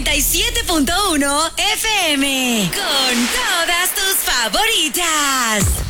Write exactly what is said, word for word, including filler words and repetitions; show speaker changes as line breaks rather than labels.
noventa y siete punto uno F M. Con todas tus favoritas.